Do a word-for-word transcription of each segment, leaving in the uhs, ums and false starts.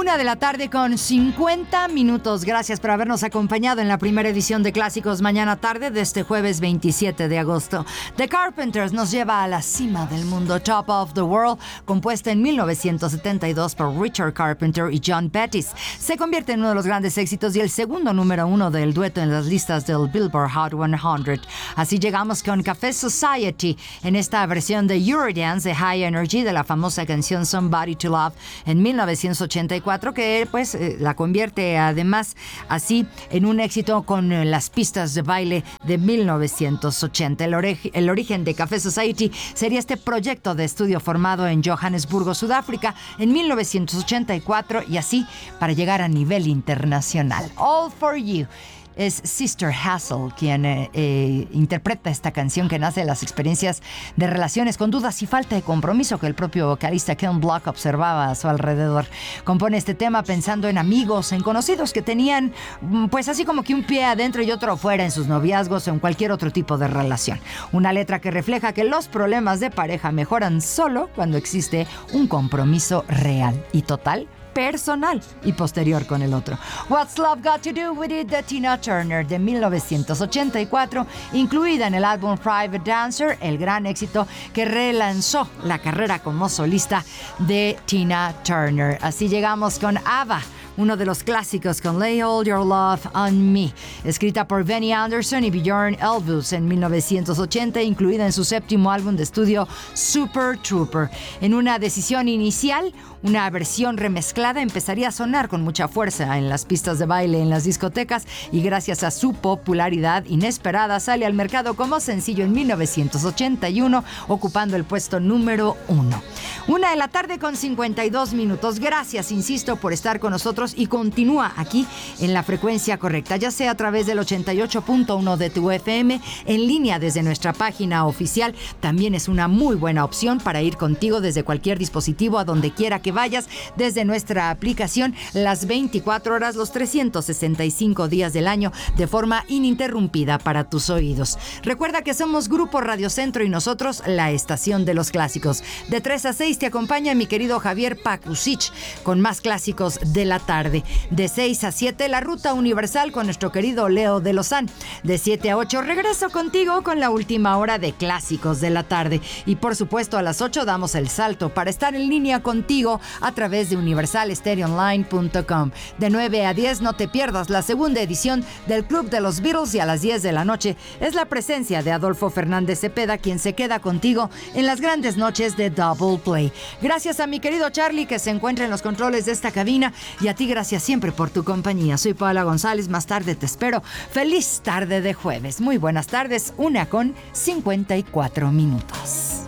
Una de la tarde con cincuenta minutos. Gracias por habernos acompañado en la primera edición de Clásicos Mañana Tarde de este jueves veintisiete de agosto. The Carpenters nos lleva a la cima del mundo. Top of the World, compuesta en mil novecientos setenta y dos por Richard Carpenter y John Pettis, se convierte en uno de los grandes éxitos y el segundo número uno del dueto en las listas del Billboard Hot cien. Así llegamos con Café Society en esta versión de Eurodance de High Energy de la famosa canción Somebody to Love en mil novecientos ochenta y cuatro, que pues eh, la convierte además así en un éxito con eh, las pistas de baile de mil novecientos ochenta. El, ori- el origen de Café Society sería este proyecto de estudio formado en Johannesburgo, Sudáfrica, en mil novecientos ochenta y cuatro, y así para llegar a nivel internacional. All for You. Es Sister Hassel quien eh, eh, interpreta esta canción que nace de las experiencias de relaciones con dudas y falta de compromiso que el propio vocalista Ken Block observaba a su alrededor. Compone este tema pensando en amigos, en conocidos que tenían pues así como que un pie adentro y otro afuera en sus noviazgos o en cualquier otro tipo de relación. Una letra que refleja que los problemas de pareja mejoran solo cuando existe un compromiso real y total, personal y posterior con el otro. What's Love Got to Do With It de Tina Turner de mil novecientos ochenta y cuatro, incluida en el álbum Private Dancer, el gran éxito que relanzó la carrera como solista de Tina Turner. Así llegamos con ABBA, uno de los clásicos con Lay All Your Love on Me, escrita por Benny Anderson y Björn Elvus en mil novecientos ochenta, incluida en su séptimo álbum de estudio Super Trooper. En una decisión inicial, una versión remezclada empezaría a sonar con mucha fuerza en las pistas de baile, en las discotecas, y gracias a su popularidad inesperada sale al mercado como sencillo en mil novecientos ochenta y uno, ocupando el puesto número uno. Una de la tarde con cincuenta y dos minutos. Gracias, insisto, por estar con nosotros y continúa aquí en la frecuencia correcta, ya sea a través del ochenta y ocho punto uno de tu F M, en línea desde nuestra página oficial. También es una muy buena opción para ir contigo desde cualquier dispositivo a donde quiera que vayas, desde nuestra aplicación las veinticuatro horas, los trescientos sesenta y cinco días del año, de forma ininterrumpida para tus oídos. Recuerda que somos Grupo Radio Centro y nosotros la estación de los clásicos. De tres a seis te acompaña mi querido Javier Pakusich con más clásicos de la tarde. De seis a siete la Ruta Universal con nuestro querido Leo de Lozán. De siete a ocho regreso contigo con la última hora de clásicos de la tarde. Y por supuesto a las ocho damos el salto para estar en línea contigo a través de universal stereo online punto com. De nueve a diez no te pierdas la segunda edición del Club de los Beatles, y a las diez de la noche es la presencia de Adolfo Fernández Cepeda quien se queda contigo en las grandes noches de Double Play. Gracias a mi querido Charlie que se encuentra en los controles de esta cabina, y a ti gracias siempre por tu compañía. Soy Paola González, más tarde te espero. Feliz tarde de jueves. Muy buenas tardes, una con cincuenta y cuatro minutos.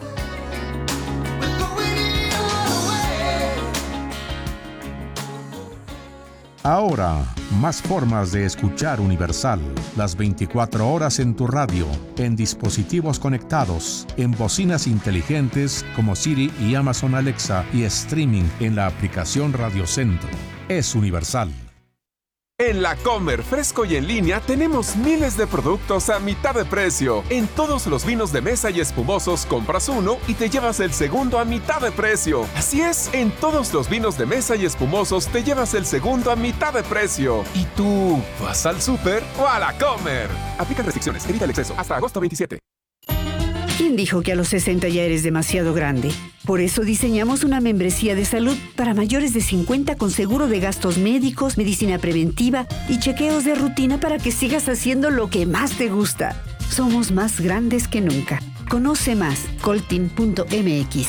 Ahora, más formas de escuchar Universal. Las veinticuatro horas en tu radio, en dispositivos conectados, en bocinas inteligentes como Siri y Amazon Alexa, y streaming en la aplicación Radio Centro. Es Universal. En La Comer, fresco y en línea, tenemos miles de productos a mitad de precio. En todos los vinos de mesa y espumosos, compras uno y te llevas el segundo a mitad de precio. Así es, en todos los vinos de mesa y espumosos te llevas el segundo a mitad de precio. ¿Y tú vas al súper o a La Comer? Aplican restricciones, evita el exceso. Hasta agosto veintisiete. ¿Quién dijo que a los sesenta ya eres demasiado grande? Por eso diseñamos una membresía de salud para mayores de cincuenta con seguro de gastos médicos, medicina preventiva y chequeos de rutina para que sigas haciendo lo que más te gusta. Somos más grandes que nunca. Conoce más, coltin punto m x.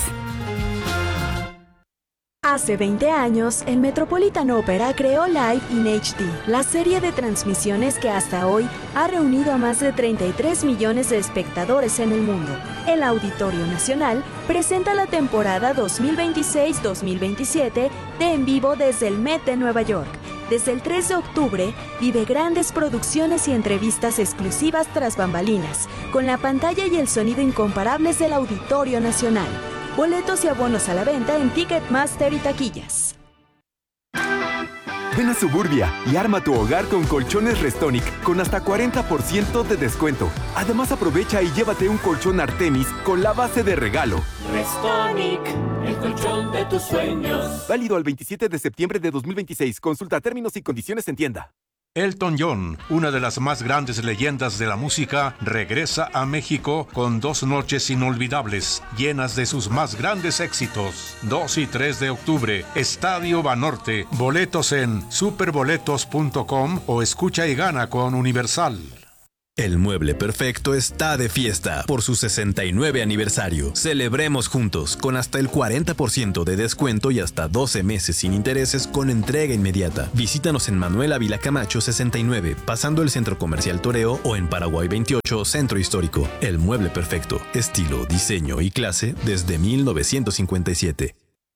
Hace veinte años, el Metropolitan Opera creó Live in H D, la serie de transmisiones que hasta hoy ha reunido a más de treinta y tres millones de espectadores en el mundo. El Auditorio Nacional presenta la temporada dos mil veintiséis dos mil veintisiete de En Vivo desde el Met de Nueva York. Desde el tres de octubre, vive grandes producciones y entrevistas exclusivas tras bambalinas, con la pantalla y el sonido incomparables del Auditorio Nacional. Boletos y abonos a la venta en Ticketmaster y taquillas. Ven a Suburbia y arma tu hogar con colchones Restonic con hasta cuarenta por ciento de descuento. Además, aprovecha y llévate un colchón Artemis con la base de regalo. Restonic, el colchón de tus sueños. Válido al veintisiete de septiembre de dos mil veintiséis. Consulta términos y condiciones en tienda. Elton John, una de las más grandes leyendas de la música, regresa a México con dos noches inolvidables, llenas de sus más grandes éxitos. dos y tres de octubre, Estadio Banorte. Boletos en superboletos punto com o escucha y gana con Universal. El Mueble Perfecto está de fiesta por su sesenta y nueve aniversario. Celebremos juntos con hasta el cuarenta por ciento de descuento y hasta doce meses sin intereses con entrega inmediata. Visítanos en Manuel Ávila Camacho sesenta y nueve, pasando el Centro Comercial Toreo, o en Paraguay veintiocho, Centro Histórico. El Mueble Perfecto, estilo, diseño y clase desde mil novecientos cincuenta y siete.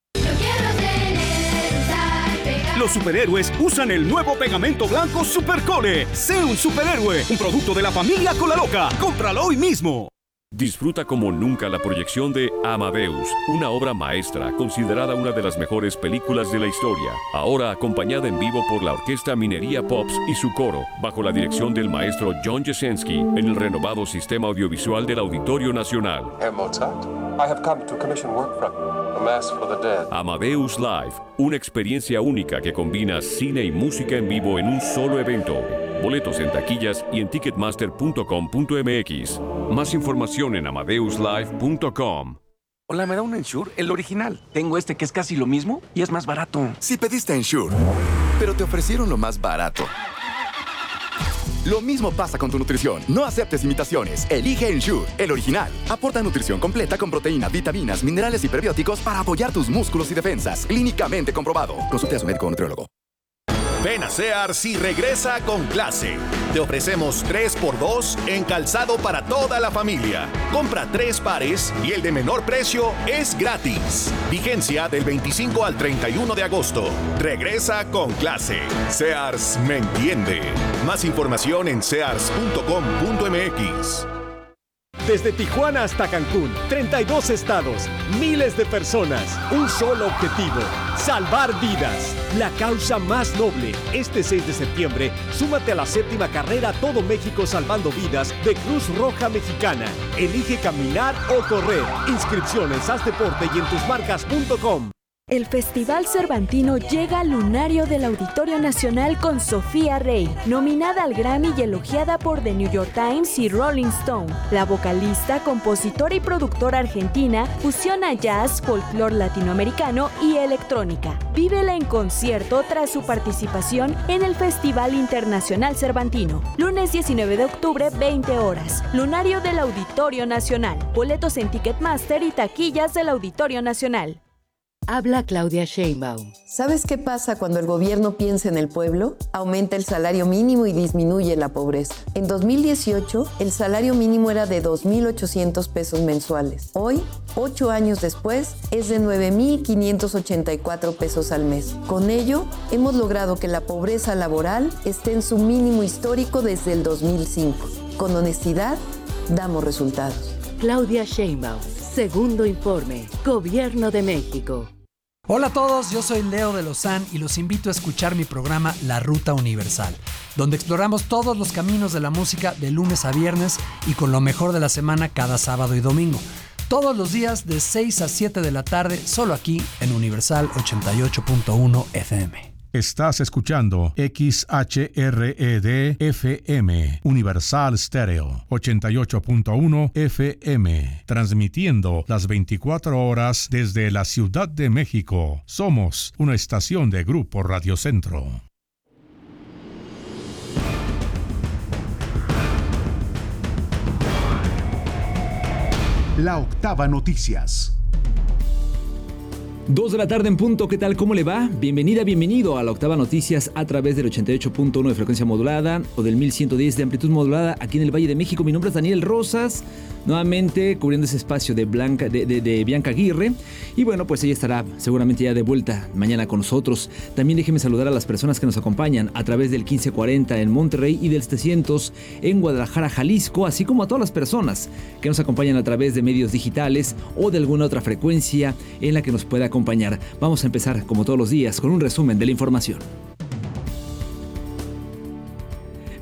Los superhéroes usan el nuevo pegamento blanco Supercole. Sé un superhéroe, un producto de la familia Colaloca. ¡Cómpralo hoy mismo! Disfruta como nunca la proyección de Amadeus, una obra maestra considerada una de las mejores películas de la historia. Ahora acompañada en vivo por la Orquesta Minería Pops y su coro, bajo la dirección del maestro John Jesensky, en el renovado sistema audiovisual del Auditorio Nacional. Herr Mozart, I have come to commission work from you, A Mass for the Dead. Amadeus Live, una experiencia única que combina cine y música en vivo en un solo evento. Boletos en taquillas y en ticketmaster punto com punto m x. Más información en amadeus live punto com. Hola, ¿me da un Ensure? El original. Tengo este que es casi lo mismo y es más barato. Si pediste Ensure, pero te ofrecieron lo más barato. Lo mismo pasa con tu nutrición. No aceptes imitaciones. Elige Ensure, el original. Aporta nutrición completa con proteínas, vitaminas, minerales y prebióticos para apoyar tus músculos y defensas. Clínicamente comprobado. Consulte a su médico o nutriólogo. Ven a Sears y regresa con clase. Te ofrecemos tres por dos en calzado para toda la familia. Compra tres pares y el de menor precio es gratis. Vigencia del veinticinco al treinta y uno de agosto. Regresa con clase. Sears me entiende. Más información en sears punto com punto m x. Desde Tijuana hasta Cancún, treinta y dos estados, miles de personas, un solo objetivo: salvar vidas. La causa más noble. Este seis de septiembre, súmate a la séptima carrera Todo México Salvando Vidas de Cruz Roja Mexicana. Elige caminar o correr. Inscripciones, haz deporte y en tus marcas punto com. El Festival Cervantino llega al lunario del Auditorio Nacional con Sofía Rey, nominada al Grammy y elogiada por The New York Times y Rolling Stone. La vocalista, compositora y productora argentina fusiona jazz, folclore latinoamericano y electrónica. Vívela en concierto tras su participación en el Festival Internacional Cervantino. Lunes diecinueve de octubre, veinte horas. Lunario del Auditorio Nacional. Boletos en Ticketmaster y taquillas del Auditorio Nacional. Habla Claudia Sheinbaum. ¿Sabes qué pasa cuando el gobierno piensa en el pueblo? Aumenta el salario mínimo y disminuye la pobreza. En dos mil dieciocho, el salario mínimo era de dos mil ochocientos pesos mensuales. Hoy, ocho años después, es de nueve mil quinientos ochenta y cuatro pesos al mes. Con ello, hemos logrado que la pobreza laboral esté en su mínimo histórico desde el dos mil cinco. Con honestidad, damos resultados. Claudia Sheinbaum. Segundo informe. Gobierno de México. Hola a todos, yo soy Leo de Lozán y los invito a escuchar mi programa La Ruta Universal, donde exploramos todos los caminos de la música de lunes a viernes y con lo mejor de la semana cada sábado y domingo. Todos los días de seis a siete de la tarde, solo aquí en Universal ochenta y ocho punto uno F M. Estás escuchando X H R E D F M, Universal Stereo, ochenta y ocho punto uno F M, transmitiendo las veinticuatro horas desde la Ciudad de México. Somos una estación de Grupo Radio Centro. La Octava Noticias. Dos de la tarde en punto, ¿qué tal? ¿Cómo le va? Bienvenida, bienvenido a La Octava Noticias a través del ochenta y ocho punto uno de frecuencia modulada o del mil ciento diez de amplitud modulada aquí en el Valle de México. Mi nombre es Daniel Rosas, nuevamente cubriendo ese espacio de, Blanca, de, de, de Bianca Aguirre. Y bueno, pues ella estará seguramente ya de vuelta mañana con nosotros. También déjeme saludar a las personas que nos acompañan a través del quince cuarenta en Monterrey y del setecientos en Guadalajara, Jalisco, así como a todas las personas que nos acompañan a través de medios digitales o de alguna otra frecuencia en la que nos pueda acompañar. Vamos a empezar, como todos los días, con un resumen de la información.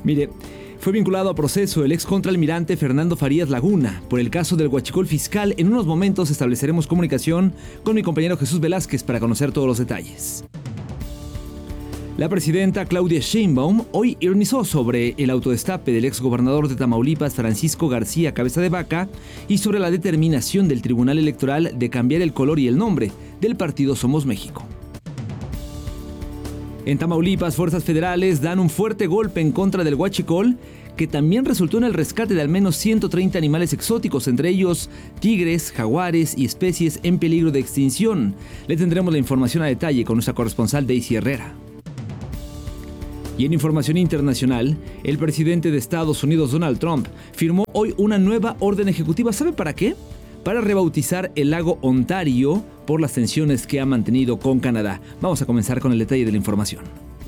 Mire, fue vinculado a proceso el ex contraalmirante Fernando Farías Laguna por el caso del huachicol fiscal. En unos momentos estableceremos comunicación con mi compañero Jesús Velázquez para conocer todos los detalles. La presidenta Claudia Sheinbaum hoy ironizó sobre el autodestape del exgobernador de Tamaulipas, Francisco García Cabeza de Vaca, y sobre la determinación del Tribunal Electoral de cambiar el color y el nombre del partido Somos México. En Tamaulipas, fuerzas federales dan un fuerte golpe en contra del huachicol, que también resultó en el rescate de al menos ciento treinta animales exóticos, entre ellos tigres, jaguares y especies en peligro de extinción. Le tendremos la información a detalle con nuestra corresponsal Daisy Herrera. Y en información internacional, el presidente de Estados Unidos, Donald Trump, firmó hoy una nueva orden ejecutiva. ¿Sabe para qué? Para rebautizar el lago Ontario por las tensiones que ha mantenido con Canadá. Vamos a comenzar con el detalle de la información.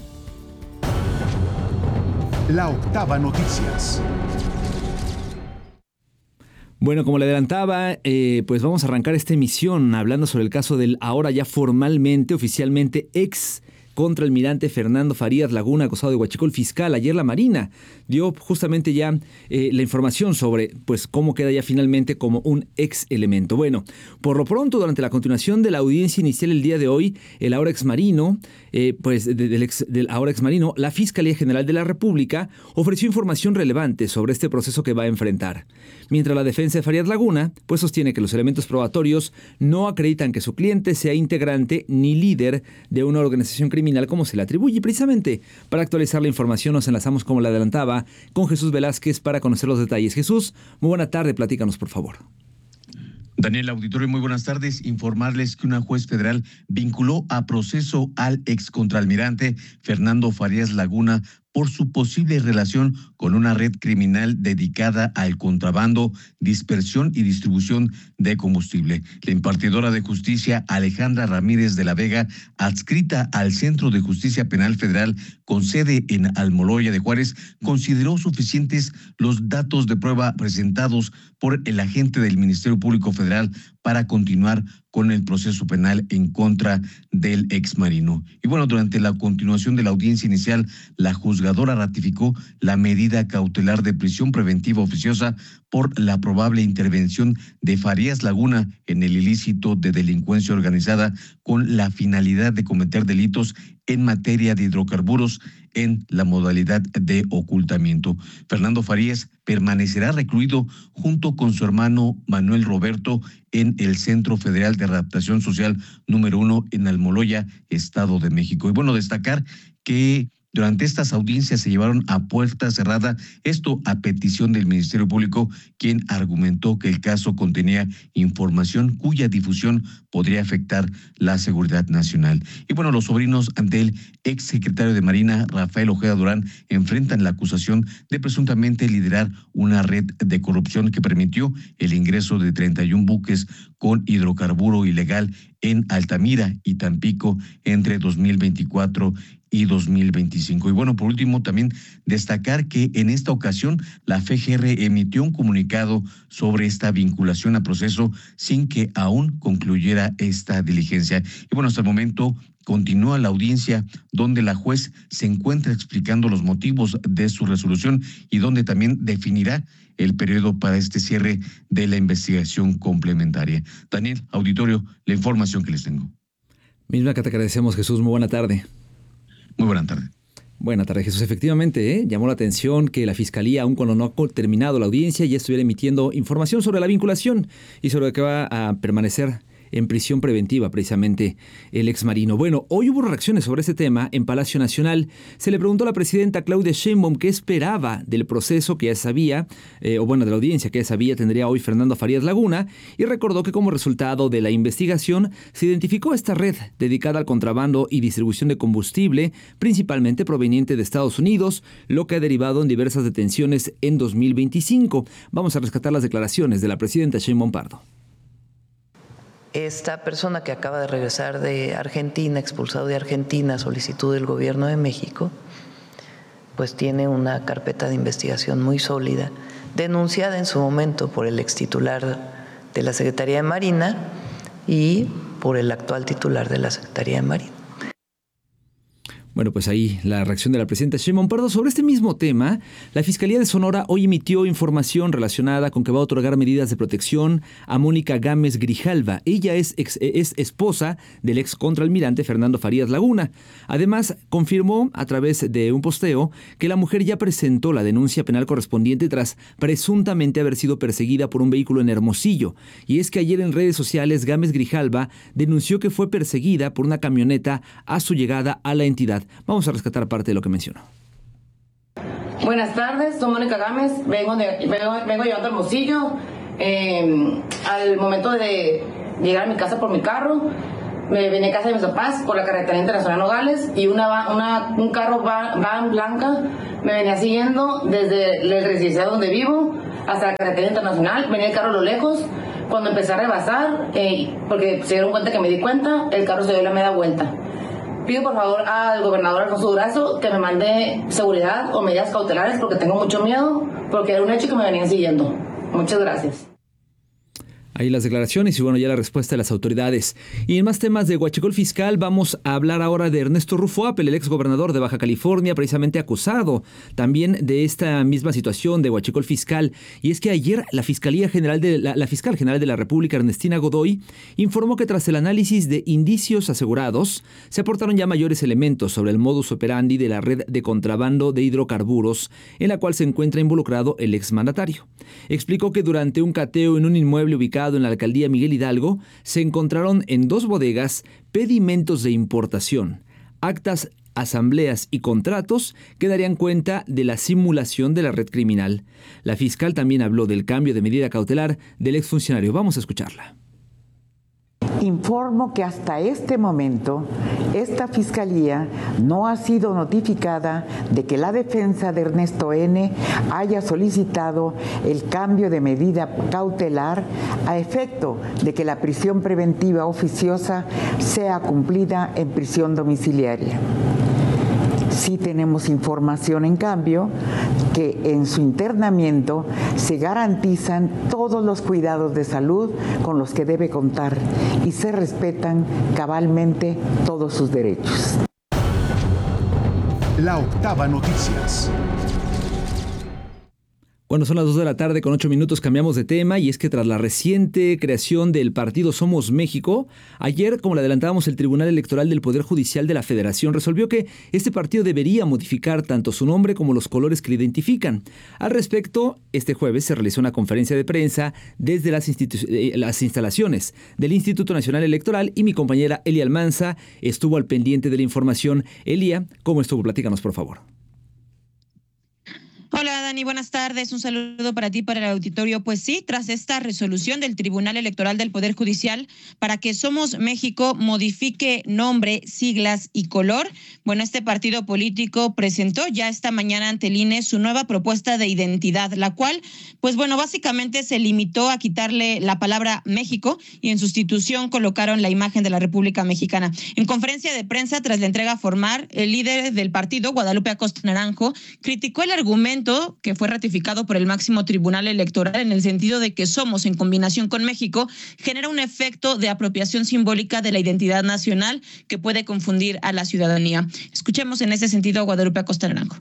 La Octava Noticias. Bueno, como le adelantaba, eh, pues vamos a arrancar esta emisión hablando sobre el caso del ahora ya formalmente, oficialmente ex contraalmirante Fernando Farías Laguna, acusado de huachicol fiscal. Ayer la Marina dio justamente ya eh, la información sobre pues cómo queda ya finalmente como un ex elemento. Bueno, por lo pronto, durante la continuación de la audiencia inicial el día de hoy, el ahora ex marino, eh, pues de, del, ex, del ahora ex marino, la Fiscalía General de la República ofreció información relevante sobre este proceso que va a enfrentar. Mientras la defensa de Farías Laguna pues sostiene que los elementos probatorios no acreditan que su cliente sea integrante ni líder de una organización criminal como se le atribuye. Precisamente para actualizar la información nos enlazamos, como le adelantaba, con Jesús Velázquez para conocer los detalles. Jesús, muy buena tarde, platícanos por favor. Daniel, auditorio, muy buenas tardes. Informarles que una juez federal vinculó a proceso al ex contraalmirante Fernando Farías Laguna por su posible relación con una red criminal dedicada al contrabando, dispersión y distribución de combustible. La impartidora de justicia Alejandra Ramírez de la Vega, adscrita al Centro de Justicia Penal Federal con sede en Almoloya de Juárez, consideró suficientes los datos de prueba presentados por el agente del Ministerio Público Federal para continuar con el proceso penal en contra del exmarino. Y bueno, durante la continuación de la audiencia inicial, la juzgadora ratificó la medida cautelar de prisión preventiva oficiosa por la probable intervención de Farías Laguna en el ilícito de delincuencia organizada con la finalidad de cometer delitos en materia de hidrocarburos en la modalidad de ocultamiento. Fernando Farías permanecerá recluido junto con su hermano Manuel Roberto en el Centro Federal de Readaptación Social número uno en Almoloya, Estado de México. Y bueno, destacar que durante estas audiencias se llevaron a puerta cerrada, esto a petición del Ministerio Público, quien argumentó que el caso contenía información cuya difusión podría afectar la seguridad nacional. Y bueno, los sobrinos del ex secretario de Marina, Rafael Ojeda Durán, enfrentan la acusación de presuntamente liderar una red de corrupción que permitió el ingreso de treinta y un buques con hidrocarburo ilegal en Altamira y Tampico entre dos mil veinticuatro y dos mil veinticinco. Y bueno, por último, también destacar que en esta ocasión la F G R emitió un comunicado sobre esta vinculación a proceso sin que aún concluyera esta diligencia. Y bueno, hasta el momento continúa la audiencia donde la juez se encuentra explicando los motivos de su resolución y donde también definirá el periodo para este cierre de la investigación complementaria. Daniel, auditorio, la información que les tengo. Misma que te agradecemos, Jesús. Muy buena tarde. Muy buena tarde. Buena tarde, Jesús. Efectivamente, ¿eh? llamó la atención que la Fiscalía, aun cuando no ha terminado la audiencia, ya estuviera emitiendo información sobre la vinculación y sobre lo que va a permanecer en prisión preventiva, precisamente el exmarino. Bueno, hoy hubo reacciones sobre este tema en Palacio Nacional. Se le preguntó a la presidenta Claudia Sheinbaum qué esperaba del proceso que ya sabía, eh, o bueno, de la audiencia que ya sabía tendría hoy Fernando Farías Laguna, y recordó que como resultado de la investigación se identificó esta red dedicada al contrabando y distribución de combustible, principalmente proveniente de Estados Unidos, lo que ha derivado en diversas detenciones en dos mil veinticinco. Vamos a rescatar las declaraciones de la presidenta Sheinbaum Pardo. Esta persona que acaba de regresar de Argentina, expulsado de Argentina a solicitud del gobierno de México, pues tiene una carpeta de investigación muy sólida, denunciada en su momento por el extitular de la Secretaría de Marina y por el actual titular de la Secretaría de Marina. Bueno, pues ahí la reacción de la presidenta Sheinbaum Pardo. Sobre este mismo tema, la Fiscalía de Sonora hoy emitió información relacionada con que va a otorgar medidas de protección a Mónica Gámez Grijalva. Ella es, ex, es esposa del ex contraalmirante Fernando Farías Laguna. Además, confirmó a través de un posteo que la mujer ya presentó la denuncia penal correspondiente tras presuntamente haber sido perseguida por un vehículo en Hermosillo. Y es que ayer en redes sociales Gámez Grijalva denunció que fue perseguida por una camioneta a su llegada a la entidad. Vamos a rescatar parte de lo que mencionó. Buenas tardes, soy Mónica Gámez, vengo, de, vengo, vengo llegando a Hermosillo. Eh, al momento de llegar a mi casa por mi carro, me venía a casa de mis papás por la carretera internacional Nogales y una, una, un carro van, van blanca me venía siguiendo desde el residencial donde vivo hasta la carretera internacional. Venía el carro a lo lejos. Cuando empecé a rebasar, eh, porque se dieron cuenta que me di cuenta, el carro se dio la media vuelta. Pido por favor al gobernador Alfonso Durazo que me mande seguridad o medidas cautelares porque tengo mucho miedo, porque era un hecho que me venían siguiendo. Muchas gracias. Ahí las declaraciones y bueno, ya la respuesta de las autoridades. Y en más temas de huachicol fiscal, vamos a hablar ahora de Ernesto Rufo Appel, el exgobernador de Baja California, precisamente acusado también de esta misma situación de huachicol fiscal. Y es que ayer la Fiscalía General de la, la Fiscal General de la República, Ernestina Godoy, informó que tras el análisis de indicios asegurados, se aportaron ya mayores elementos sobre el modus operandi de la red de contrabando de hidrocarburos, en la cual se encuentra involucrado el exmandatario. Explicó que durante un cateo en un inmueble ubicado en la alcaldía Miguel Hidalgo, se encontraron en dos bodegas pedimentos de importación, actas, asambleas y contratos que darían cuenta de la simulación de la red criminal. La fiscal también habló del cambio de medida cautelar del exfuncionario. Vamos a escucharla. Informo que hasta este momento esta fiscalía no ha sido notificada de que la defensa de Ernesto N. haya solicitado el cambio de medida cautelar a efecto de que la prisión preventiva oficiosa sea cumplida en prisión domiciliaria. Sí tenemos información, en cambio, que en su internamiento se garantizan todos los cuidados de salud con los que debe contar y se respetan cabalmente todos sus derechos. La Octava Noticias. Bueno, son las dos de la tarde con ocho minutos, cambiamos de tema y es que tras la reciente creación del partido Somos México, ayer, como le adelantábamos, el Tribunal Electoral del Poder Judicial de la Federación resolvió que este partido debería modificar tanto su nombre como los colores que lo identifican. Al respecto, este jueves se realizó una conferencia de prensa desde las, institu- eh, las instalaciones del Instituto Nacional Electoral y mi compañera Elia Almanza estuvo al pendiente de la información. Elia, ¿cómo estuvo? Platícanos, por favor. Hola Dani, buenas tardes. Un saludo para ti, para el auditorio. Pues sí, tras esta resolución del Tribunal Electoral del Poder Judicial para que Somos México modifique nombre, siglas y color, bueno, este partido político presentó ya esta mañana ante el I N E su nueva propuesta de identidad, la cual, pues bueno, básicamente se limitó a quitarle la palabra México y en sustitución colocaron la imagen de la República Mexicana. En conferencia de prensa tras la entrega formal, el líder del partido, Guadalupe Acosta Naranjo, criticó el argumento que fue ratificado por el máximo tribunal electoral en el sentido de que Somos, en combinación con México, genera un efecto de apropiación simbólica de la identidad nacional que puede confundir a la ciudadanía. Escuchemos en ese sentido a Guadalupe Acosta Naranjo.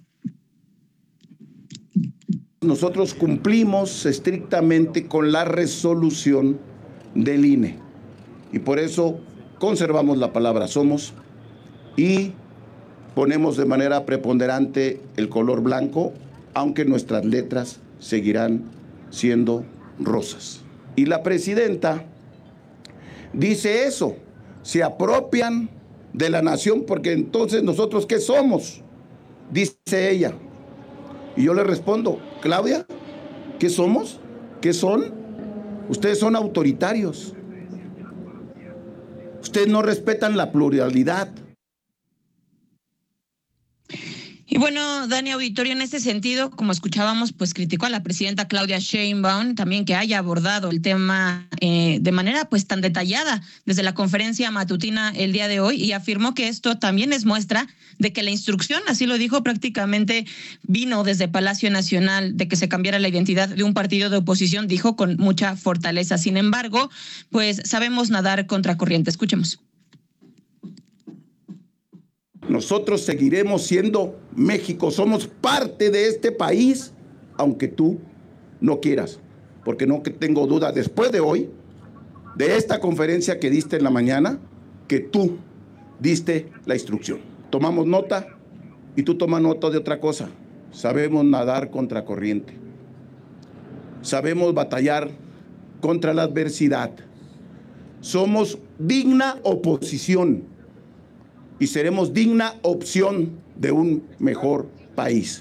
Nosotros cumplimos estrictamente con la resolución del I N E y por eso conservamos la palabra Somos y ponemos de manera preponderante el color blanco, aunque nuestras letras seguirán siendo rosas. Y la presidenta dice eso, se apropian de la nación porque entonces nosotros ¿qué somos? Dice ella. Y yo le respondo, Claudia, ¿qué somos? ¿Qué son? Ustedes son autoritarios. Ustedes no respetan la pluralidad. Y bueno, Dani Auditorio, en este sentido, como escuchábamos, pues criticó a la presidenta Claudia Sheinbaum también que haya abordado el tema eh, de manera pues tan detallada desde la conferencia matutina el día de hoy y afirmó que esto también es muestra de que la instrucción, así lo dijo, prácticamente vino desde Palacio Nacional de que se cambiara la identidad de un partido de oposición, dijo con mucha fortaleza. Sin embargo, pues sabemos nadar contra corriente. Escuchemos. nosotros seguiremos siendo México, somos parte de este país, aunque tú no quieras, porque no tengo duda después de hoy, de esta conferencia que diste en la mañana, que tú diste la instrucción. Tomamos nota y tú tomas nota de otra cosa. Sabemos nadar contra corriente. Sabemos batallar contra la adversidad. Somos digna oposición y seremos digna opción de un mejor país.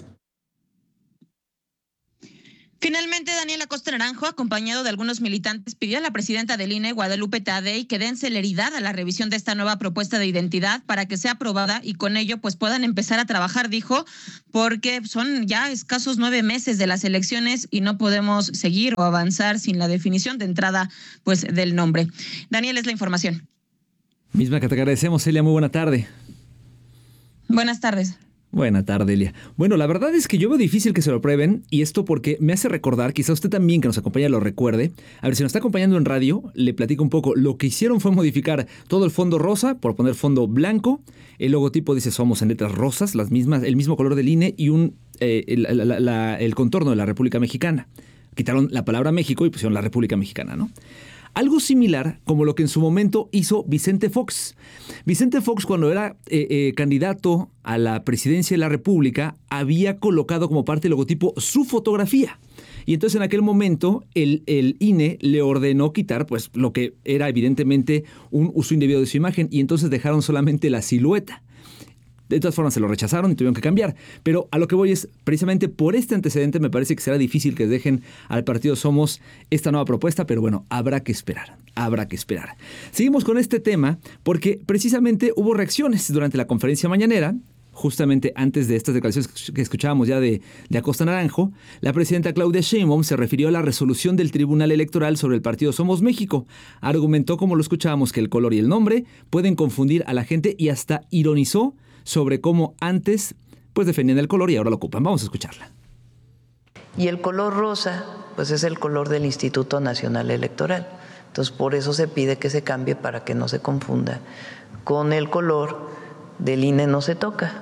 Finalmente, Daniel Acosta Naranjo, acompañado de algunos militantes, pidió a la presidenta del I N E, Guadalupe Tadei, que den celeridad a la revisión de esta nueva propuesta de identidad para que sea aprobada y con ello pues puedan empezar a trabajar, dijo, porque son ya escasos nueve meses de las elecciones y no podemos seguir o avanzar sin la definición de entrada pues del nombre. Daniel, es la información. Misma que te agradecemos, Celia, muy buena tarde. Buenas tardes. Buena tarde, Elia. Bueno, la verdad es que yo veo difícil que se lo aprueben y esto porque me hace recordar, quizá usted también que nos acompaña lo recuerde. A ver, si nos está acompañando en radio, le platico un poco. Lo que hicieron fue modificar todo el fondo rosa por poner fondo blanco. El logotipo dice Somos en letras rosas, las mismas, el mismo color del I N E y un eh, el, la, la, el contorno de la República Mexicana. Quitaron la palabra México y pusieron la República Mexicana, ¿no? Algo similar como lo que en su momento hizo Vicente Fox. Vicente Fox, cuando era eh, eh, candidato a la presidencia de la República, había colocado como parte del logotipo su fotografía. Y entonces en aquel momento el, el I N E le ordenó quitar pues lo que era evidentemente un uso indebido de su imagen y entonces dejaron solamente la silueta. De todas formas se lo rechazaron y tuvieron que cambiar. Pero a lo que voy es, precisamente por este antecedente me parece que será difícil que dejen al partido Somos esta nueva propuesta, pero bueno, habrá que esperar, habrá que esperar. Seguimos con este tema porque precisamente hubo reacciones durante la conferencia mañanera. Justamente antes de estas declaraciones que escuchábamos ya de, de Acosta Naranjo, la presidenta Claudia Sheinbaum se refirió a la resolución del Tribunal Electoral sobre el partido Somos México. Argumentó, como lo escuchábamos, que el color y el nombre pueden confundir a la gente y hasta ironizó sobre cómo antes pues defendían el color y ahora lo ocupan. Vamos a escucharla. Y el color rosa, pues es el color del Instituto Nacional Electoral. Entonces, por eso se pide que se cambie para que no se confunda con el color del I N E no se toca.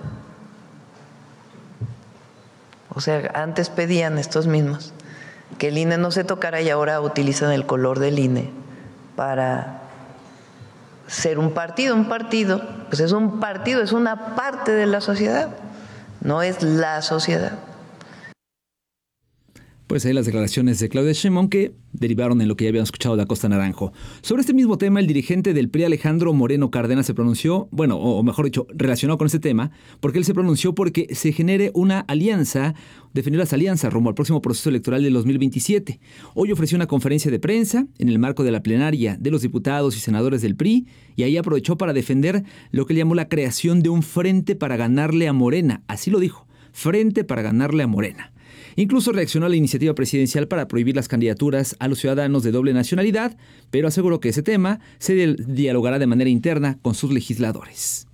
O sea, antes pedían estos mismos que el I N E no se tocara y ahora utilizan el color del I N E para ser un partido. Un partido, pues es un partido, es una parte de la sociedad, no es la sociedad. Pues ahí las declaraciones de Claudia Sheinbaum que derivaron en lo que ya habíamos escuchado de Acosta Naranjo. Sobre este mismo tema, el dirigente del P R I, Alejandro Moreno Cárdenas, se pronunció, bueno, o mejor dicho, relacionado con este tema, porque él se pronunció porque se genere una alianza, definió las alianzas rumbo al próximo proceso electoral del dos mil veintisiete. Hoy ofreció una conferencia de prensa en el marco de la plenaria de los diputados y senadores del P R I y ahí aprovechó para defender lo que él llamó la creación de un frente para ganarle a Morena. Así lo dijo, frente para ganarle a Morena. Incluso reaccionó a la iniciativa presidencial para prohibir las candidaturas a los ciudadanos de doble nacionalidad, pero aseguró que ese tema se dialogará de manera interna con sus legisladores.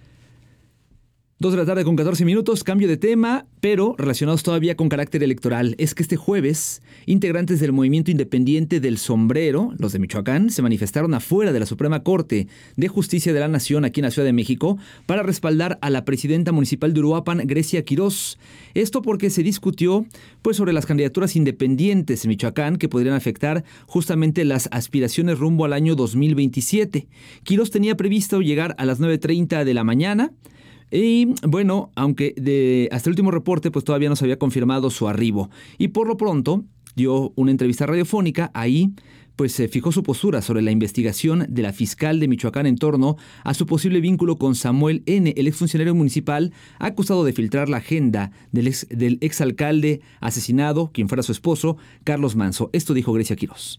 Dos de la tarde con catorce minutos, cambio de tema, pero relacionados todavía con carácter electoral. Es que este jueves, integrantes del Movimiento Independiente del Sombrero, los de Michoacán, se manifestaron afuera de la Suprema Corte de Justicia de la Nación aquí en la Ciudad de México para respaldar a la presidenta municipal de Uruapan, Grecia Quirós. Esto porque se discutió pues, sobre las candidaturas independientes en Michoacán que podrían afectar justamente las aspiraciones rumbo al año dos mil veintisiete. Quirós tenía previsto llegar a las nueve treinta de la mañana. Y bueno, aunque de, hasta el último reporte pues todavía no se había confirmado su arribo. Y por lo pronto dio una entrevista radiofónica, ahí pues se fijó su postura sobre la investigación de la fiscal de Michoacán en torno a su posible vínculo con Samuel N., el exfuncionario municipal acusado de filtrar la agenda del, ex, del exalcalde asesinado, quien fuera su esposo, Carlos Manzo. Esto dijo Grecia Quirós.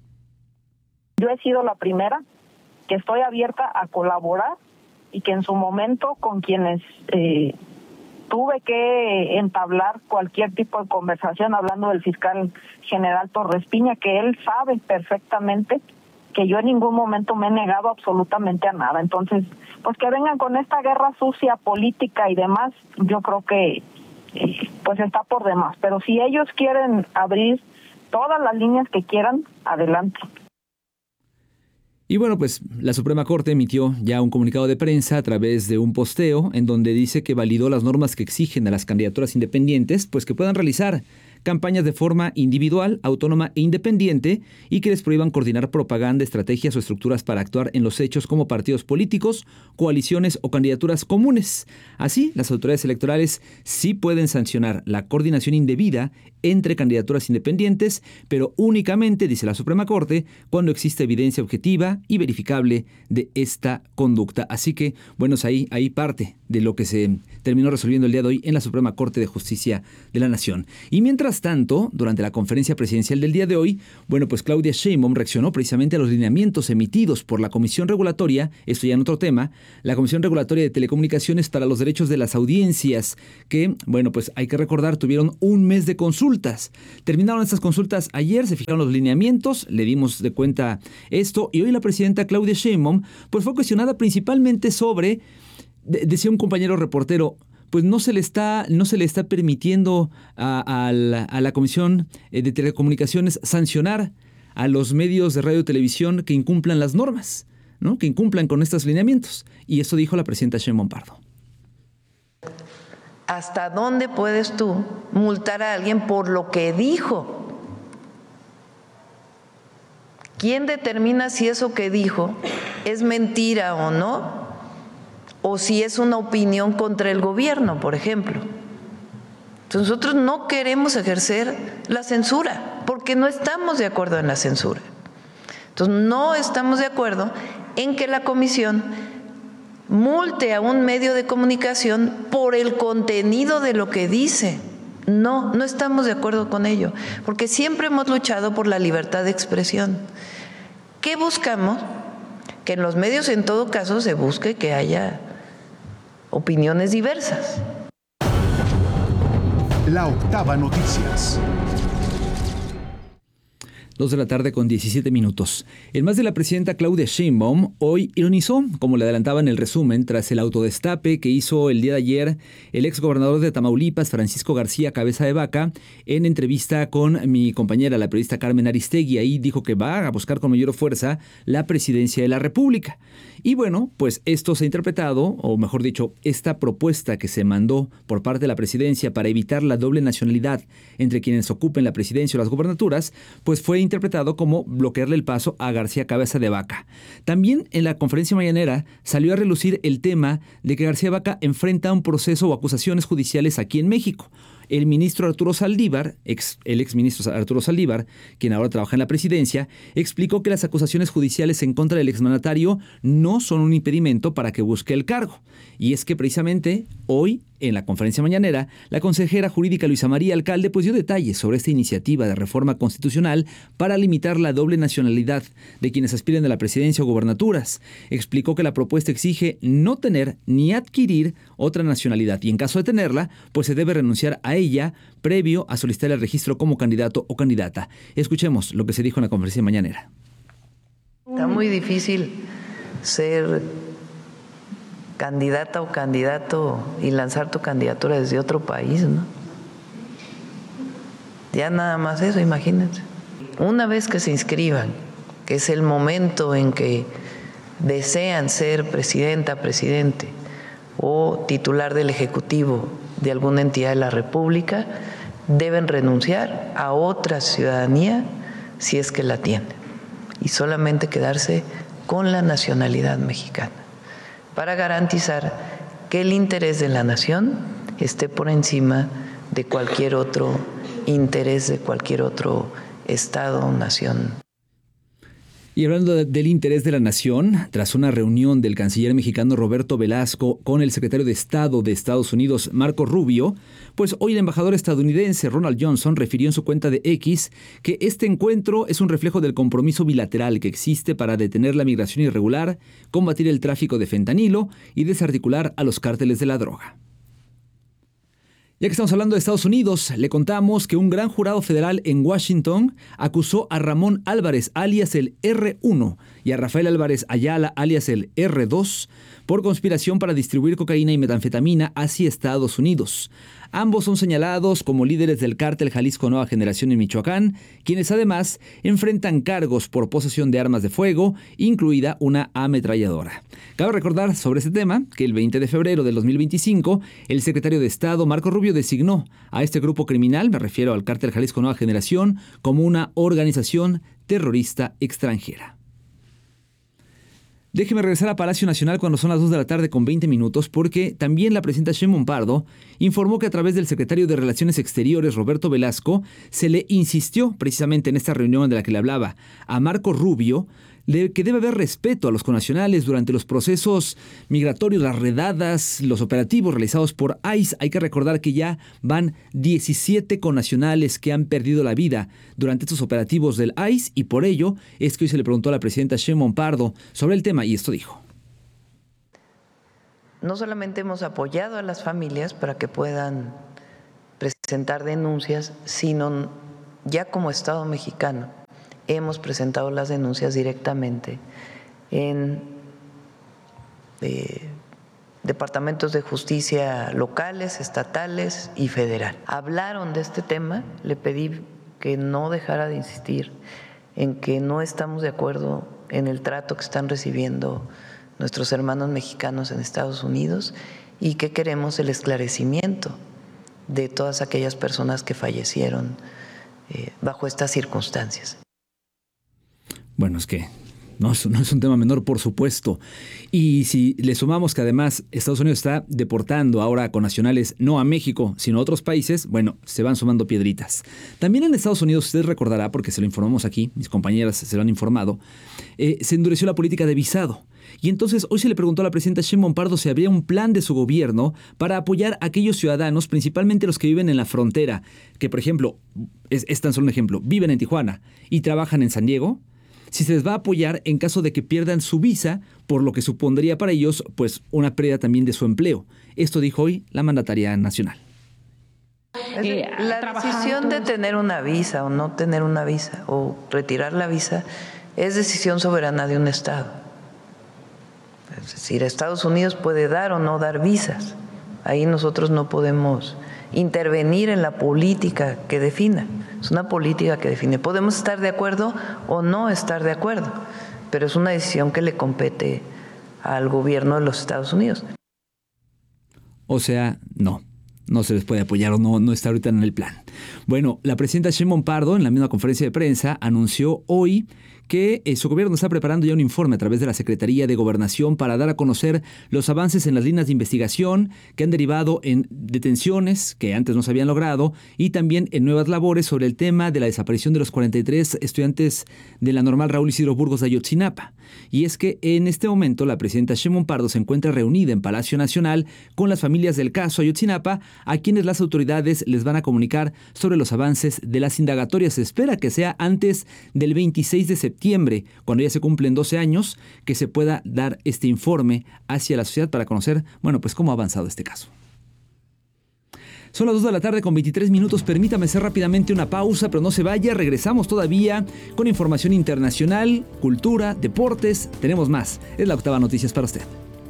Yo he sido la primera que estoy abierta a colaborar y que en su momento con quienes eh, tuve que entablar cualquier tipo de conversación, hablando del fiscal general Torres Piña, que él sabe perfectamente que yo en ningún momento me he negado absolutamente a nada. Entonces, pues que vengan con esta guerra sucia, política y demás, yo creo que eh, pues está por demás. Pero si ellos quieren abrir todas las líneas que quieran, adelante. Y bueno, pues la Suprema Corte emitió ya un comunicado de prensa a través de un posteo en donde dice que validó las normas que exigen a las candidaturas independientes, pues que puedan realizar campañas de forma individual, autónoma e independiente y que les prohíban coordinar propaganda, estrategias o estructuras para actuar en los hechos como partidos políticos, coaliciones o candidaturas comunes. Así, las autoridades electorales sí pueden sancionar la coordinación indebida entre candidaturas independientes, pero únicamente, dice la Suprema Corte, cuando existe evidencia objetiva y verificable de esta conducta. Así que, bueno, ahí, ahí parte de lo que se terminó resolviendo el día de hoy en la Suprema Corte de Justicia de la Nación. Y mientras tanto, durante la conferencia presidencial del día de hoy, bueno, pues Claudia Sheinbaum reaccionó precisamente a los lineamientos emitidos por la Comisión Regulatoria, esto ya en otro tema, la Comisión Regulatoria de Telecomunicaciones para los Derechos de las Audiencias, que, bueno, pues hay que recordar, tuvieron un mes de consultas. Terminaron estas consultas ayer, se fijaron los lineamientos, le dimos de cuenta esto, y hoy la presidenta Claudia Sheinbaum, pues fue cuestionada principalmente sobre, de, decía un compañero reportero, pues no se le está, no se le está permitiendo a, a, la, a la Comisión de Telecomunicaciones sancionar a los medios de radio y televisión que incumplan las normas, ¿no? Que incumplan con estos lineamientos. Y eso dijo la presidenta Sheinbaum Pardo. ¿Hasta dónde puedes tú multar a alguien por lo que dijo? ¿Quién determina si eso que dijo es mentira o no? O si es una opinión contra el gobierno, por ejemplo. Entonces nosotros no queremos ejercer la censura, porque no estamos de acuerdo en la censura. Entonces no estamos de acuerdo en que la comisión multe a un medio de comunicación por el contenido de lo que dice. No, no estamos de acuerdo con ello, porque siempre hemos luchado por la libertad de expresión. ¿Qué buscamos? Que en los medios, en todo caso, se busque que haya opiniones diversas. La Octava Noticias. Dos de la tarde con diecisiete minutos. El más de la presidenta Claudia Sheinbaum hoy ironizó, como le adelantaba en el resumen, tras el autodestape que hizo el día de ayer el exgobernador de Tamaulipas, Francisco García Cabeza de Vaca, en entrevista con mi compañera, la periodista Carmen Aristegui. Ahí dijo que va a buscar con mayor fuerza la presidencia de la República. Y bueno, pues esto se ha interpretado, o mejor dicho, esta propuesta que se mandó por parte de la presidencia para evitar la doble nacionalidad entre quienes ocupen la presidencia o las gubernaturas, pues fue interpretado como bloquearle el paso a García Cabeza de Vaca. También en la conferencia mañanera salió a relucir el tema de que García Vaca enfrenta un proceso o acusaciones judiciales aquí en México. El ministro Arturo Saldívar, ex, el exministro Arturo Saldívar, quien ahora trabaja en la presidencia, explicó que las acusaciones judiciales en contra del exmandatario no son un impedimento para que busque el cargo. Y es que precisamente hoy, en la conferencia mañanera, la consejera jurídica Luisa María Alcalde pues dio detalles sobre esta iniciativa de reforma constitucional para limitar la doble nacionalidad de quienes aspiren a la presidencia o gubernaturas. Explicó que la propuesta exige no tener ni adquirir otra nacionalidad y en caso de tenerla, pues se debe renunciar a ella previo a solicitar el registro como candidato o candidata. Escuchemos lo que se dijo en la conferencia mañanera. Está muy difícil ser candidata o candidato y lanzar tu candidatura desde otro país, ¿no? Ya nada más eso, imagínense. Una vez que se inscriban, que es el momento en que desean ser presidenta, presidente o titular del Ejecutivo de alguna entidad de la República, deben renunciar a otra ciudadanía si es que la tienen y solamente quedarse con la nacionalidad mexicana, para garantizar que el interés de la nación esté por encima de cualquier otro interés de cualquier otro estado o nación. Y hablando de, del interés de la nación, tras una reunión del canciller mexicano Roberto Velasco con el secretario de Estado de Estados Unidos, Marco Rubio, pues hoy el embajador estadounidense Ronald Johnson refirió en su cuenta de X que este encuentro es un reflejo del compromiso bilateral que existe para detener la migración irregular, combatir el tráfico de fentanilo y desarticular a los cárteles de la droga. Ya que estamos hablando de Estados Unidos, le contamos que un gran jurado federal en Washington acusó a Ramón Álvarez, alias el erre uno, y a Rafael Álvarez Ayala, alias el erre dos, por conspiración para distribuir cocaína y metanfetamina hacia Estados Unidos. Ambos son señalados como líderes del cártel Jalisco Nueva Generación en Michoacán, quienes además enfrentan cargos por posesión de armas de fuego, incluida una ametralladora. Cabe recordar sobre este tema que el veinte de febrero del dos mil veinticinco, el secretario de Estado, Marco Rubio, designó a este grupo criminal, me refiero al cártel Jalisco Nueva Generación, como una organización terrorista extranjera. Déjeme regresar a Palacio Nacional cuando son las dos de la tarde con veinte minutos, porque también la presidenta Sheinbaum Pardo informó que a través del secretario de Relaciones Exteriores, Roberto Velasco, se le insistió precisamente en esta reunión de la que le hablaba a Marco Rubio, que debe haber respeto a los connacionales durante los procesos migratorios, las redadas, los operativos realizados por I C E. Hay que recordar que ya van diecisiete connacionales que han perdido la vida durante estos operativos del I C E, y por ello es que hoy se le preguntó a la presidenta Sheinbaum Pardo sobre el tema, y esto dijo. No solamente hemos apoyado a las familias para que puedan presentar denuncias, sino ya como Estado mexicano hemos presentado las denuncias directamente en eh, departamentos de justicia locales, estatales y federal. Hablaron de este tema, le pedí que no dejara de insistir en que no estamos de acuerdo en el trato que están recibiendo nuestros hermanos mexicanos en Estados Unidos y que queremos el esclarecimiento de todas aquellas personas que fallecieron eh, bajo estas circunstancias. Bueno, es que no es, no es un tema menor, por supuesto. Y si le sumamos que además Estados Unidos está deportando ahora a connacionales no a México, sino a otros países, bueno, se van sumando piedritas. También en Estados Unidos, usted recordará, porque se lo informamos aquí, mis compañeras se lo han informado, eh, se endureció la política de visado. Y entonces hoy se le preguntó a la presidenta Sheinbaum Pardo si habría un plan de su gobierno para apoyar a aquellos ciudadanos, principalmente los que viven en la frontera, que por ejemplo, es, es tan solo un ejemplo, viven en Tijuana y trabajan en San Diego, si se les va a apoyar en caso de que pierdan su visa, por lo que supondría para ellos pues una pérdida también de su empleo. Esto dijo hoy la mandataria nacional. Eh, la decisión de tener una visa o no tener una visa o retirar la visa es decisión soberana de un Estado. Es decir, Estados Unidos puede dar o no dar visas. Ahí nosotros no podemos intervenir en la política que defina. Es una política que define. Podemos estar de acuerdo o no estar de acuerdo, pero es una decisión que le compete al gobierno de los Estados Unidos. O sea, no. No se les puede apoyar o no, no está ahorita en el plan. Bueno, la presidenta Sheinbaum Pardo, en la misma conferencia de prensa, anunció hoy que eh, su gobierno está preparando ya un informe a través de la Secretaría de Gobernación para dar a conocer los avances en las líneas de investigación que han derivado en detenciones que antes no se habían logrado y también en nuevas labores sobre el tema de la desaparición de los cuarenta y tres estudiantes de la normal Raúl Isidro Burgos de Ayotzinapa. Y es que en este momento la presidenta Sheinbaum Pardo se encuentra reunida en Palacio Nacional con las familias del caso Ayotzinapa, a quienes las autoridades les van a comunicar sobre los avances de las indagatorias. Se espera que sea antes del veintiséis de septiembre, cuando ya se cumplen doce años, que se pueda dar este informe hacia la sociedad para conocer, bueno, pues cómo ha avanzado este caso. Son las dos de la tarde con veintitrés minutos. Permítame hacer rápidamente una pausa, pero no se vaya. Regresamos todavía con información internacional, cultura, deportes. Tenemos más. Es la Octava Noticias para usted.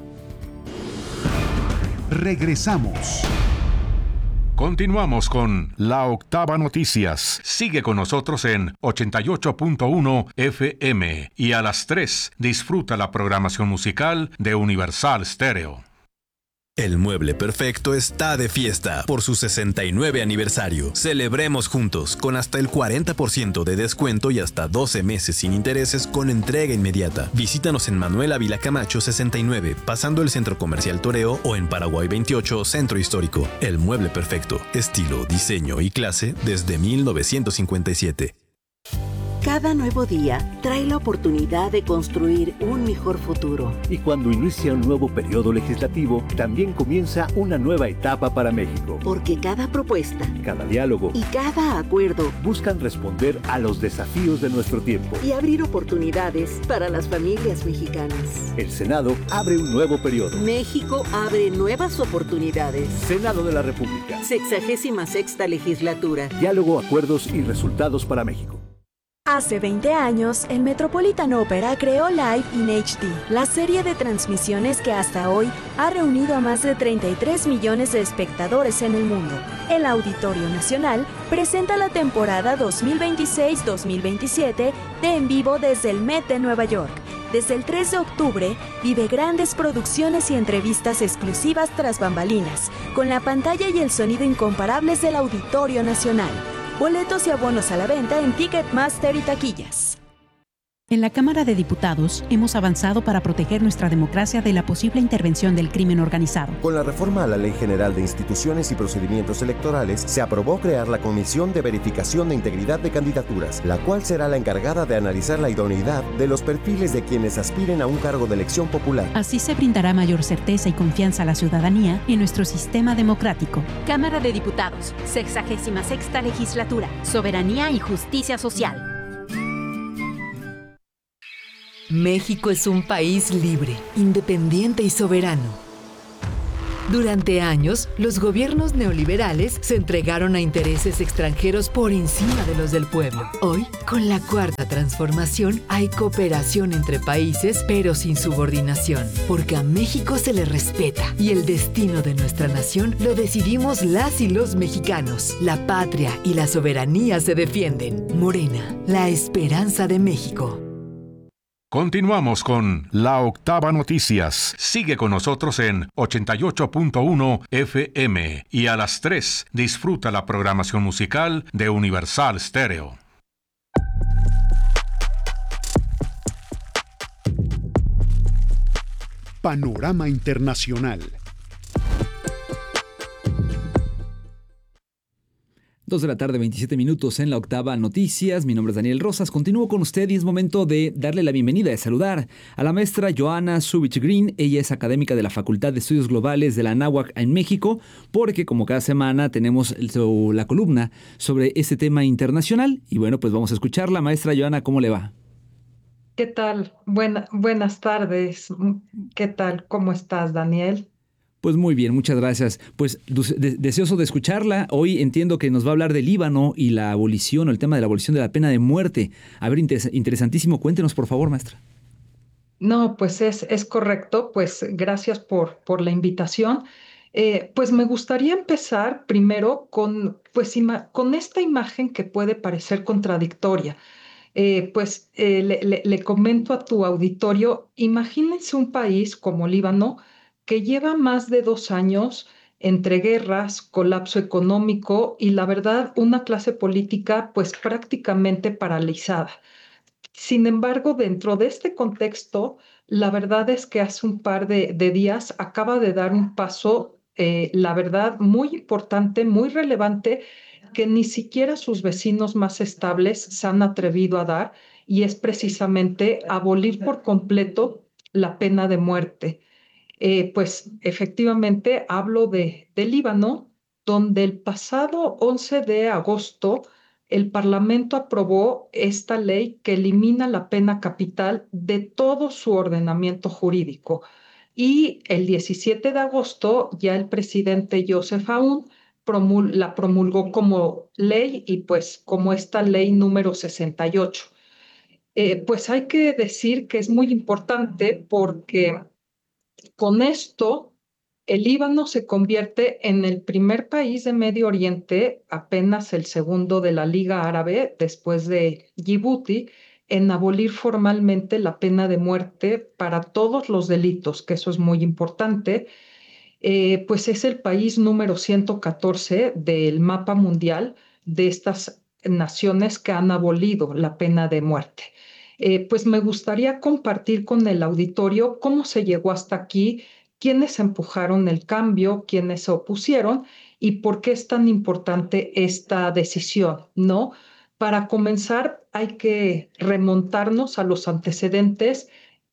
Regresamos. Continuamos con La Octava Noticias. Sigue con nosotros en ochenta y ocho punto uno F M y a las tres disfruta la programación musical de Universal Stereo. El Mueble Perfecto está de fiesta por su sesenta y nueve aniversario. Celebremos juntos con hasta el cuarenta por ciento de descuento y hasta doce meses sin intereses con entrega inmediata. Visítanos en Manuel Ávila Camacho sesenta y nueve, pasando el Centro Comercial Toreo, o en Paraguay veintiocho, Centro Histórico. El Mueble Perfecto, estilo, diseño y clase desde mil novecientos cincuenta y siete. Cada nuevo día trae la oportunidad de construir un mejor futuro. Y cuando inicia un nuevo periodo legislativo, también comienza una nueva etapa para México. Porque cada propuesta, cada diálogo y cada acuerdo buscan responder a los desafíos de nuestro tiempo y abrir oportunidades para las familias mexicanas. El Senado abre un nuevo periodo. México abre nuevas oportunidades. Senado de la República. Sexagésima sexta legislatura. Diálogo, acuerdos y resultados para México. Hace veinte años, el Metropolitan Opera creó Live in H D, la serie de transmisiones que hasta hoy ha reunido a más de treinta y tres millones de espectadores en el mundo. El Auditorio Nacional presenta la temporada dos mil veintiséis dos mil veintisiete de En Vivo desde el Met de Nueva York. Desde el tres de octubre, vive grandes producciones y entrevistas exclusivas tras bambalinas, con la pantalla y el sonido incomparables del Auditorio Nacional. Boletos y abonos a la venta en Ticketmaster y taquillas. En la Cámara de Diputados hemos avanzado para proteger nuestra democracia de la posible intervención del crimen organizado. Con la reforma a la Ley General de Instituciones y Procedimientos Electorales, se aprobó crear la Comisión de Verificación de Integridad de Candidaturas, la cual será la encargada de analizar la idoneidad de los perfiles de quienes aspiren a un cargo de elección popular. Así se brindará mayor certeza y confianza a la ciudadanía en nuestro sistema democrático. Cámara de Diputados, sexagésima sexta legislatura, Soberanía y Justicia Social. México es un país libre, independiente y soberano. Durante años, los gobiernos neoliberales se entregaron a intereses extranjeros por encima de los del pueblo. Hoy, con la Cuarta Transformación, hay cooperación entre países, pero sin subordinación, porque a México se le respeta y el destino de nuestra nación lo decidimos las y los mexicanos. La patria y la soberanía se defienden. Morena, la esperanza de México. Continuamos con La Octava Noticias. Sigue con nosotros en ochenta y ocho punto uno F M y a las tres disfruta la programación musical de Universal Stereo. Panorama Internacional. Dos de la tarde, veintisiete minutos en La Octava Noticias. Mi nombre es Daniel Rosas. Continúo con usted y es momento de darle la bienvenida, de saludar a la maestra Joana Zubich Green. Ella es académica de la Facultad de Estudios Globales de la Anáhuac en México, porque como cada semana tenemos la columna sobre este tema internacional. Y bueno, pues vamos a escucharla. Maestra Joana, ¿cómo le va? ¿Qué tal? Buena, buenas tardes. ¿Qué tal? ¿Cómo estás, Daniel? Pues muy bien, muchas gracias. Pues de- deseoso de escucharla. Hoy entiendo que nos va a hablar del Líbano y la abolición o el tema de la abolición de la pena de muerte. A ver, interes- interesantísimo. Cuéntenos, por favor, maestra. No, pues es, es correcto. Pues gracias por, por la invitación. Eh, pues me gustaría empezar primero con, pues, ima- con esta imagen que puede parecer contradictoria. Eh, pues eh, le, le- le comento a tu auditorio, imagínense un país como Líbano, que lleva más de dos años entre guerras, colapso económico y, la verdad, una clase política pues prácticamente paralizada. Sin embargo, dentro de este contexto, la verdad es que hace un par de, de días acaba de dar un paso, eh, la verdad, muy importante, muy relevante, que ni siquiera sus vecinos más estables se han atrevido a dar, y es precisamente abolir por completo la pena de muerte. Eh, pues efectivamente hablo de, de Líbano, donde el pasado once de agosto el Parlamento aprobó esta ley que elimina la pena capital de todo su ordenamiento jurídico. Y el diecisiete de agosto ya el presidente Joseph Aoun promul- la promulgó como ley y pues como esta ley número sesenta y ocho. Eh, pues hay que decir que es muy importante porque con esto, el Líbano se convierte en el primer país de Medio Oriente, apenas el segundo de la Liga Árabe, después de Djibouti, en abolir formalmente la pena de muerte para todos los delitos, que eso es muy importante. Eh, pues es el país número ciento catorce del mapa mundial de estas naciones que han abolido la pena de muerte. Eh, pues me gustaría compartir con el auditorio cómo se llegó hasta aquí, quiénes empujaron el cambio, quiénes se opusieron y por qué es tan importante esta decisión, ¿no? Para comenzar, hay que remontarnos a los antecedentes.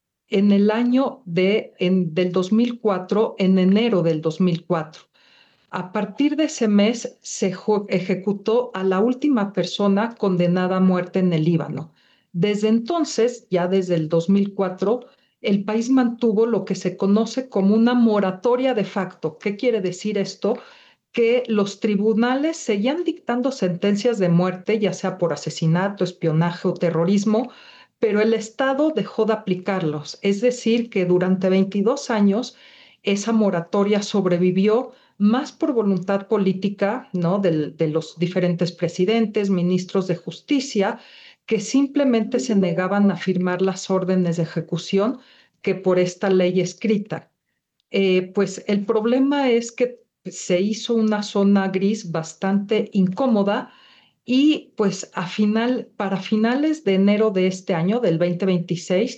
En el año de, en, del dos mil cuatro, en enero del dos mil cuatro. A partir de ese mes se ejecutó a la última persona condenada a muerte en el Líbano. Desde entonces, ya desde el dos mil cuatro, el país mantuvo lo que se conoce como una moratoria de facto. ¿Qué quiere decir esto? que los tribunales seguían dictando sentencias de muerte, ya sea por asesinato, espionaje o terrorismo, pero el Estado dejó de aplicarlos. Es decir, que durante veintidós años esa moratoria sobrevivió más por voluntad política, ¿no?, de, de los diferentes presidentes, ministros de justicia, que simplemente se negaban a firmar las órdenes de ejecución que por esta ley escrita. Eh, pues el problema es que se hizo una zona gris bastante incómoda y pues a final, para finales de enero de este año, del veinte veintiséis,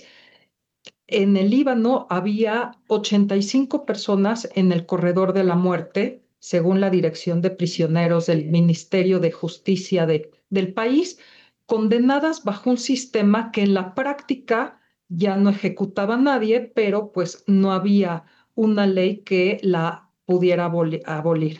en el Líbano había ochenta y cinco personas en el corredor de la muerte, según la Dirección de Prisioneros del Ministerio de Justicia de, del país, condenadas bajo un sistema que en la práctica ya no ejecutaba a nadie, pero pues no había una ley que la pudiera abolir.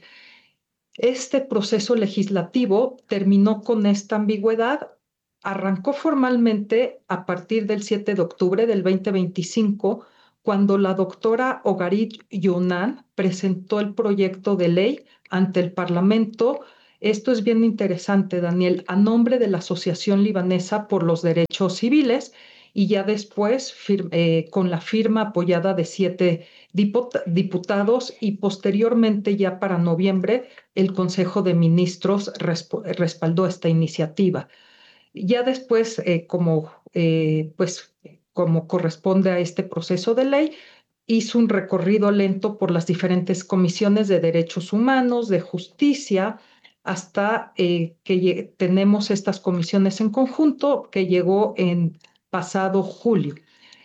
Este proceso legislativo terminó con esta ambigüedad. Arrancó formalmente a partir del siete de octubre del veinte veinticinco, cuando la doctora Ogarit Yunan presentó el proyecto de ley ante el Parlamento. Esto es bien interesante, Daniel, a nombre de la Asociación Libanesa por los Derechos Civiles, y ya después eh, con la firma apoyada de siete diputados, y posteriormente ya para noviembre el Consejo de Ministros respaldó esta iniciativa. Ya después, eh, como, eh, pues, como corresponde a este proceso de ley, hizo un recorrido lento por las diferentes comisiones de derechos humanos, de justicia, hasta eh, que tenemos estas comisiones en conjunto, que llegó en pasado julio.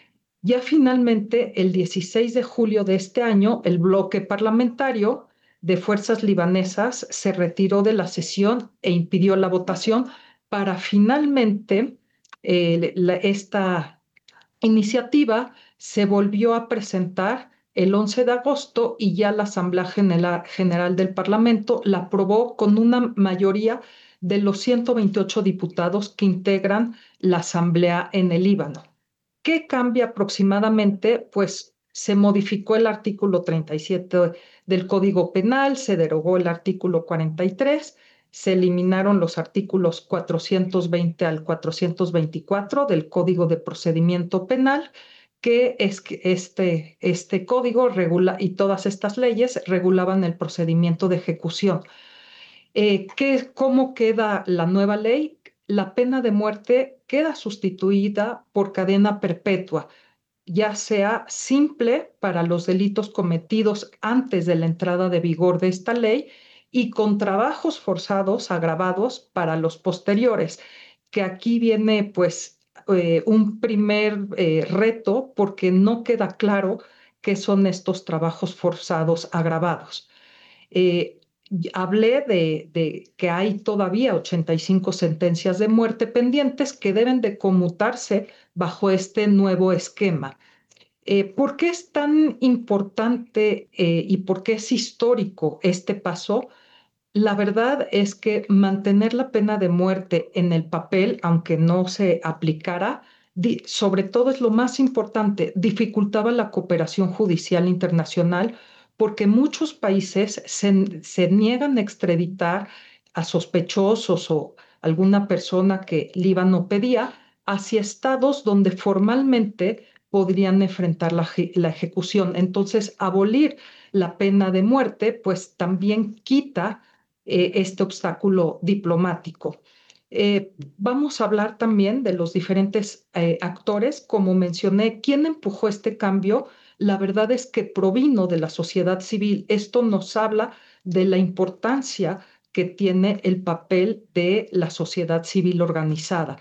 Ya finalmente, el dieciséis de julio de este año, el bloque parlamentario de fuerzas libanesas se retiró de la sesión e impidió la votación para finalmente eh, la, esta iniciativa se volvió a presentar el once de agosto y ya la Asamblea General, General del Parlamento la aprobó con una mayoría de los ciento veintiocho diputados que integran la Asamblea en el Líbano. ¿Qué cambia aproximadamente? Pues se modificó el artículo treinta y siete del Código Penal, se derogó el artículo cuarenta y tres, se eliminaron los artículos cuatrocientos veinte al cuatrocientos veinticuatro del Código de Procedimiento Penal, que es que este, este código regula, y todas estas leyes regulaban el procedimiento de ejecución. Eh, ¿qué, ¿Cómo queda la nueva ley? La pena de muerte queda sustituida por cadena perpetua, ya sea simple para los delitos cometidos antes de la entrada de vigor de esta ley y con trabajos forzados agravados para los posteriores, que aquí viene pues eh, un primer eh, reto, porque no queda claro qué son estos trabajos forzados agravados. Eh, Hablé de, de que hay todavía ochenta y cinco sentencias de muerte pendientes que deben de conmutarse bajo este nuevo esquema. Eh, ¿Por qué es tan importante eh, y por qué es histórico este paso? La verdad es que mantener la pena de muerte en el papel, aunque no se aplicara, sobre todo es lo más importante, dificultaba la cooperación judicial internacional, porque muchos países se, se niegan a extraditar a sospechosos o alguna persona que Líbano pedía hacia estados donde formalmente podrían enfrentar la, la ejecución. Entonces, abolir la pena de muerte, pues también quita eh, este obstáculo diplomático. Eh, vamos a hablar también de los diferentes eh, actores. Como mencioné, ¿quién empujó este cambio? La verdad es que provino de la sociedad civil. Esto nos habla de la importancia que tiene el papel de la sociedad civil organizada.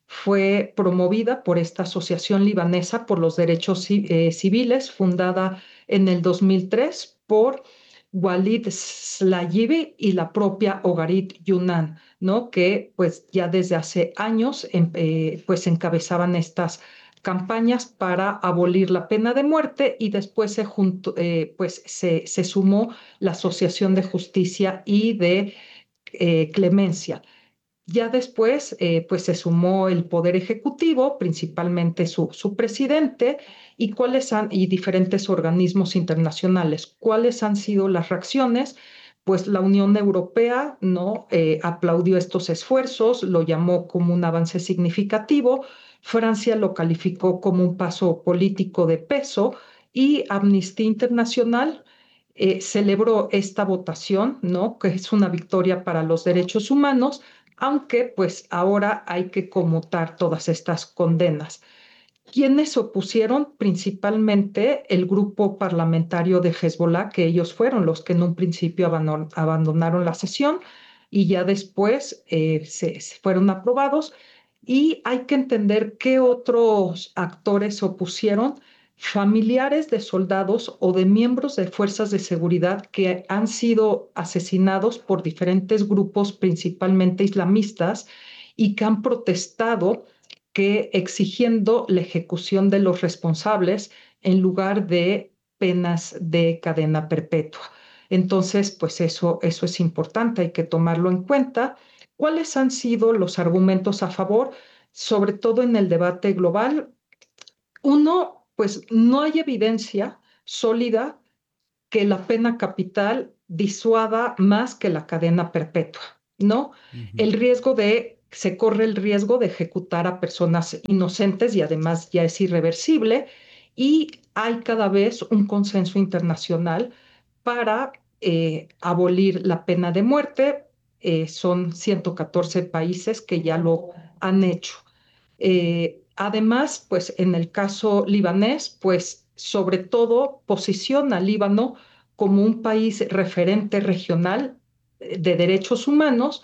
Fue promovida por esta Asociación Libanesa por los Derechos eh, Civiles, fundada en el dos mil tres por Walid Slayibi y la propia Ogarit Yunan, ¿no?, que pues ya desde hace años eh, pues encabezaban estas campañas para abolir la pena de muerte, y después se, junto, eh, pues se, se sumó la Asociación de Justicia y de eh, Clemencia. Ya después eh, pues se sumó el Poder Ejecutivo, principalmente su, su presidente, y, cuáles han, y diferentes organismos internacionales. ¿Cuáles han sido las reacciones? pues la Unión Europea, ¿no? Eh, aplaudió estos esfuerzos, lo llamó como un avance significativo. Francia lo calificó como un paso político de peso y Amnistía Internacional eh, celebró esta votación, ¿no? Que es una victoria para los derechos humanos, aunque pues ahora hay que conmutar todas estas condenas. ¿Quiénes se opusieron? Principalmente el grupo parlamentario de Hezbollah, que ellos fueron los que en un principio abandonaron la sesión y ya después eh, se, se fueron aprobados. Y hay que entender qué otros actores se opusieron: familiares de soldados o de miembros de fuerzas de seguridad que han sido asesinados por diferentes grupos, principalmente islamistas, y que han protestado que exigiendo la ejecución de los responsables en lugar de penas de cadena perpetua. Entonces, pues eso, eso es importante, hay que tomarlo en cuenta. ¿Cuáles han sido los argumentos a favor, sobre todo en el debate global? Uno, pues no hay evidencia sólida que la pena capital disuada más que la cadena perpetua, ¿no? Uh-huh. El riesgo de se corre el riesgo de ejecutar a personas inocentes y además ya es irreversible, y hay cada vez un consenso internacional para eh, abolir la pena de muerte. Eh, son ciento catorce países que ya lo han hecho. Eh, además, pues en el caso libanés, pues sobre todo posiciona al Líbano como un país referente regional de derechos humanos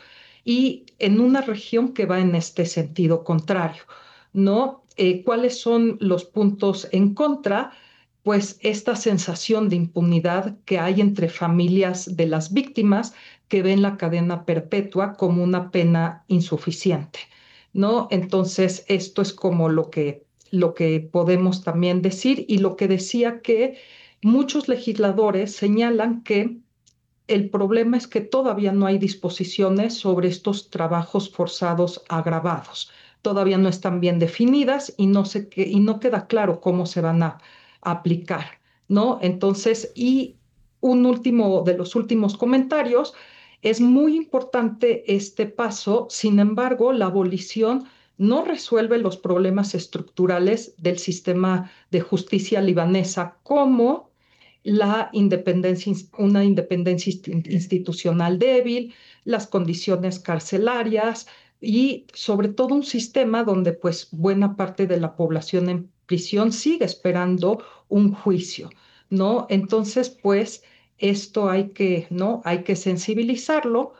y en una región que va en este sentido contrario, ¿no? Eh, ¿Cuáles son los puntos en contra? Pues esta sensación de impunidad que hay entre familias de las víctimas que ven la cadena perpetua como una pena insuficiente, ¿no? Entonces, esto es como lo que, lo que podemos también decir, y lo que decía que muchos legisladores señalan que el problema es que todavía no hay disposiciones sobre estos trabajos forzados agravados. Todavía no están bien definidas y no, sé qué, y no queda claro cómo se van a, a aplicar, ¿no? Entonces, y un último de los últimos comentarios, es muy importante este paso. Sin embargo, la abolición no resuelve los problemas estructurales del sistema de justicia libanesa, como la independencia, una independencia institucional débil, las condiciones carcelarias y sobre todo un sistema donde pues buena parte de la población en prisión sigue esperando un juicio, ¿no? Entonces, pues esto hay que, ¿no? Hay que sensibilizarlo.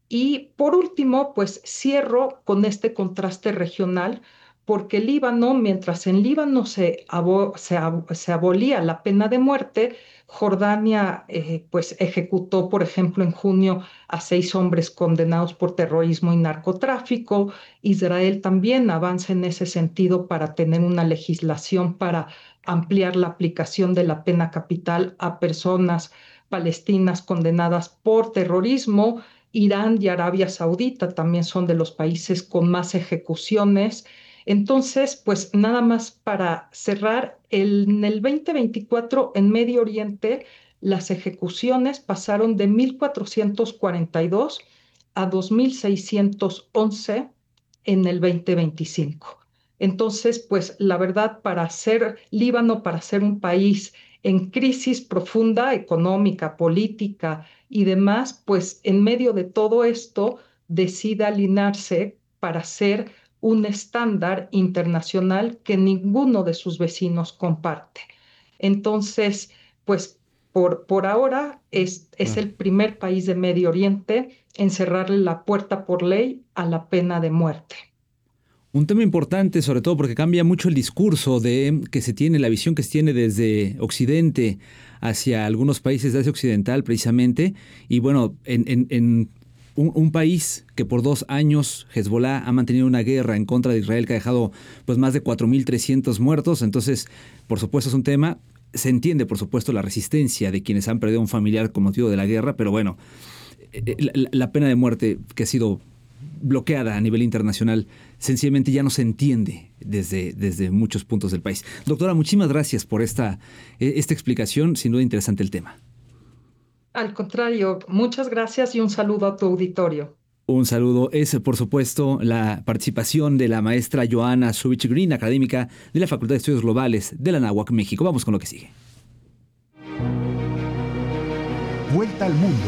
Y por último, pues cierro con este contraste regional, porque el Líbano, mientras en Líbano se, abo, se, ab, se abolía la pena de muerte, Jordania eh, pues ejecutó, por ejemplo, en junio a seis hombres condenados por terrorismo y narcotráfico. Israel también avanza en ese sentido para tener una legislación para ampliar la aplicación de la pena capital a personas palestinas condenadas por terrorismo. Irán y Arabia Saudita también son de los países con más ejecuciones. Entonces, pues nada más para cerrar, el, en el veinte veinticuatro en Medio Oriente las ejecuciones pasaron de mil cuatrocientos cuarenta y dos a dos mil seiscientos once en el veinte veinticinco. Entonces, pues la verdad, para ser Líbano, para ser un país en crisis profunda, económica, política y demás, pues en medio de todo esto decide alinearse para ser un estándar internacional que ninguno de sus vecinos comparte. Entonces, pues por, por ahora es, es el primer país de Medio Oriente en cerrarle la puerta por ley a la pena de muerte. Un tema importante, sobre todo porque cambia mucho el discurso de que se tiene, la visión que se tiene desde Occidente hacia algunos países de Asia Occidental, precisamente. Y bueno, en, en, en un, un país que por dos años Hezbollah ha mantenido una guerra en contra de Israel que ha dejado pues más de cuatro mil trescientos muertos. Entonces, por supuesto, es un tema. Se entiende, por supuesto, la resistencia de quienes han perdido a un familiar con motivo de la guerra, pero bueno, la, la pena de muerte que ha sido bloqueada a nivel internacional sencillamente ya no se entiende desde, desde muchos puntos del país. Doctora, muchísimas gracias por esta, esta explicación. Sin duda interesante el tema. Al contrario, muchas gracias y un saludo a tu auditorio. Un saludo. Es, por supuesto, la participación de la maestra Joana Zubich Green, académica de la Facultad de Estudios Globales de la Anáhuac, México. Vamos con lo que sigue. Vuelta al mundo.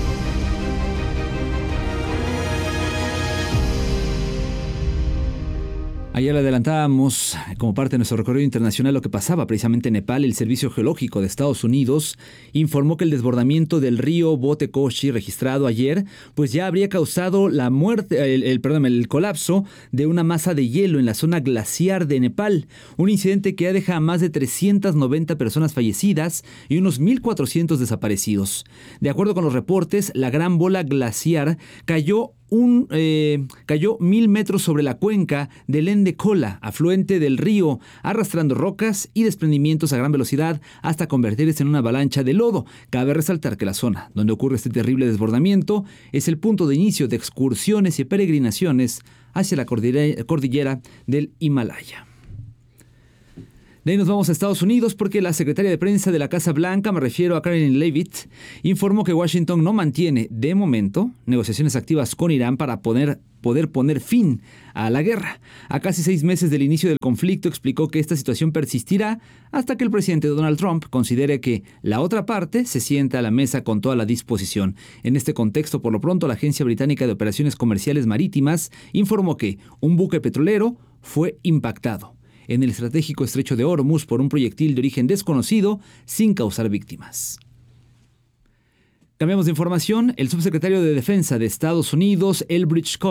Ayer le adelantábamos, como parte de nuestro recorrido internacional, lo que pasaba precisamente en Nepal. El Servicio Geológico de Estados Unidos informó que el desbordamiento del río Botekoshi registrado ayer, pues ya habría causado la muerte, el, el, perdón, el colapso de una masa de hielo en la zona glaciar de Nepal. Un incidente que ha dejado a más de trescientas noventa personas fallecidas y unos mil cuatrocientos desaparecidos. De acuerdo con los reportes, la gran bola glaciar cayó Un, eh, cayó mil metros sobre la cuenca del Endekola, afluente del río, arrastrando rocas y desprendimientos a gran velocidad hasta convertirse en una avalancha de lodo. Cabe resaltar que la zona donde ocurre este terrible desbordamiento es el punto de inicio de excursiones y peregrinaciones hacia la cordillera, cordillera del Himalaya. De ahí nos vamos a Estados Unidos porque la secretaria de prensa de la Casa Blanca, me refiero a Karen Leavitt, informó que Washington no mantiene, de momento, negociaciones activas con Irán para poder, poder poner fin a la guerra. A casi seis meses del inicio del conflicto, explicó que esta situación persistirá hasta que el presidente Donald Trump considere que la otra parte se sienta a la mesa con toda la disposición. En este contexto, por lo pronto, la Agencia Británica de Operaciones Comerciales Marítimas informó que un buque petrolero fue impactado en el estratégico estrecho de Hormuz por un proyectil de origen desconocido sin causar víctimas. Cambiamos de información. El subsecretario de Defensa de Estados Unidos, Elbridge